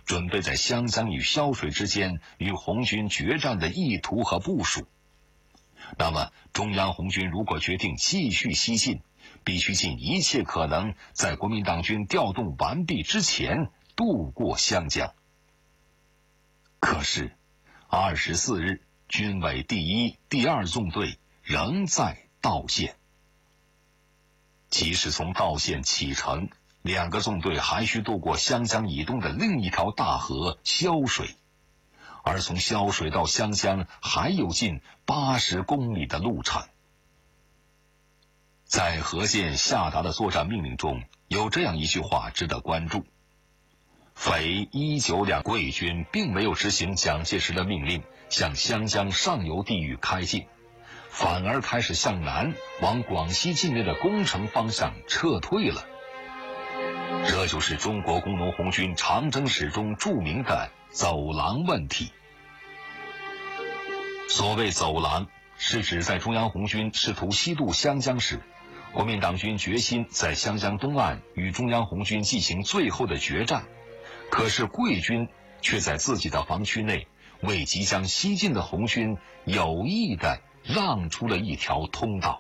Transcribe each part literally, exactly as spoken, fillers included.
准备在湘江与萧水之间与红军决战的意图和部署。那么中央红军如果决定继续西进，必须尽一切可能在国民党军调动完毕之前渡过湘江。可是二十四日，军委第一、第二纵队仍在道县。即使从道县启程，两个纵队还需渡过湘江以东的另一条大河萧水，而从萧水到湘江还有近八十公里的路程。在何键下达的作战命令中，有这样一句话值得关注：匪一九两桂军并没有执行蒋介石的命令，向湘江上游地域开进，反而开始向南往广西境内的攻城方向撤退了。这就是中国工农红军长征史中著名的走廊问题。所谓走廊，是指在中央红军试图西渡湘江时，国民党军决心在湘江东岸与中央红军进行最后的决战，可是桂军却在自己的防区内为即将西进的红军有意地让出了一条通道。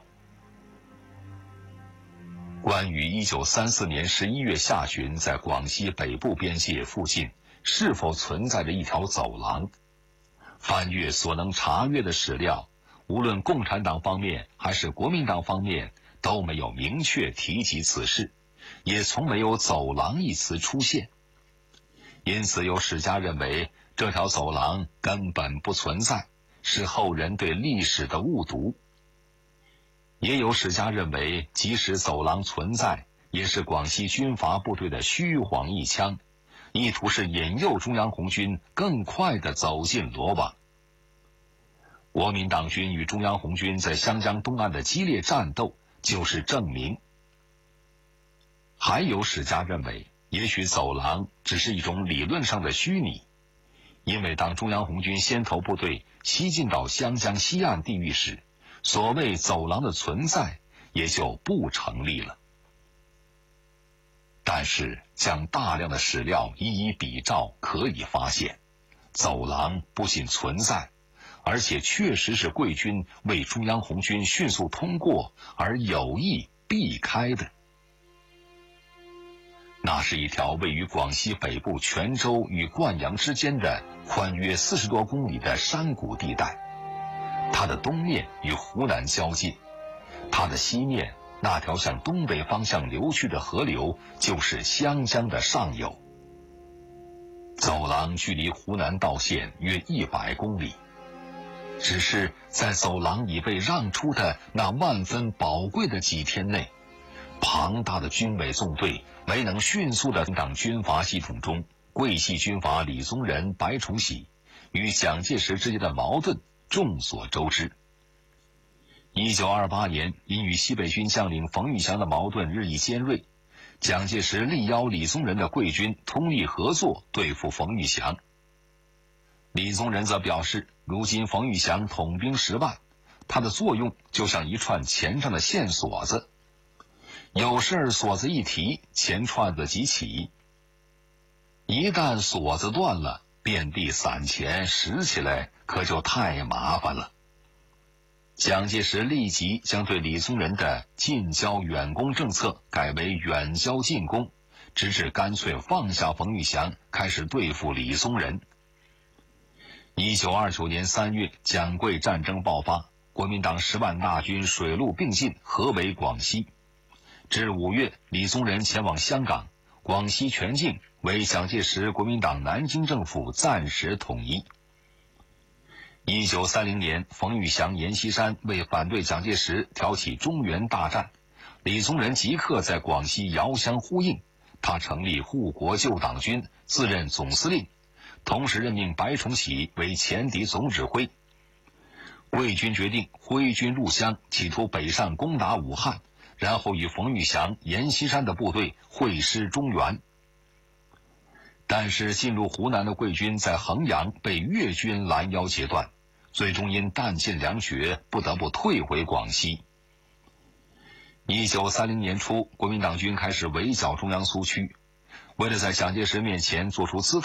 关于一九三四年十一月下旬在广西北部边界附近是否存在着一条走廊，翻阅所能查阅的史料，无论共产党方面还是国民党方面都没有明确提及此事，也从没有走廊一词出现。因此有史家认为这条走廊根本不存在，是后人对历史的误读。也有史家认为即使走廊存在，也是广西军阀部队的虚晃一枪，意图是引诱中央红军更快地走进罗网。国民党军与中央红军在湘江东岸的激烈战斗就是证明。还有史家认为，也许走廊只是一种理论上的虚拟，因为当中央红军先头部队西进到湘江西岸地域时，所谓走廊的存在也就不成立了。但是将大量的史料一一比照，可以发现，走廊不仅存在，而且确实是桂军为中央红军迅速通过而有意避开的。那是一条位于广西北部泉州与灌阳之间的宽约四十多公里的山谷地带，它的东面与湖南交界，它的西面那条向东北方向流去的河流就是湘江的上游。走廊距离湖南道县约一百公里，只是在走廊已被让出的那万分宝贵的几天内，庞大的军委纵队没能迅速的党军阀系统中，桂系军阀李宗仁、白崇禧与蒋介石之间的矛盾众所周知。一九二八年，因与西北军将领冯玉祥的矛盾日益尖锐，蒋介石力邀李宗仁的桂军通力合作对付冯玉祥。李宗仁则表示，如今冯玉祥统兵十万，他的作用就像一串钱上的线索子，有事锁子一提，钱串子即起。一旦锁子断了，遍地散钱拾起来可就太麻烦了。蒋介石立即将对李宗仁的近交远攻政策改为远交近攻，直至干脆放下冯玉祥，开始对付李宗仁。一九二九年三月，蒋桂战争爆发，国民党十万大军水陆并进，合围广西。至五月，李宗仁前往香港，广西全境为蒋介石国民党南京政府暂时统一。一九三零年，冯玉祥、阎锡山为反对蒋介石挑起中原大战，李宗仁即刻在广西遥相呼应，他成立护国救党军，自任总司令，同时任命白崇禧为前敌总指挥。桂军决定挥军入湘，企图北上攻打武汉，然后与冯玉祥、阎锡山的部队会师中原。但是进入湖南的桂军在衡阳被粤军拦腰截断，最终因弹尽粮绝，不得不退回广西。一九三零年初，国民党军开始围剿中央苏区，为了在蒋介石面前做出姿态，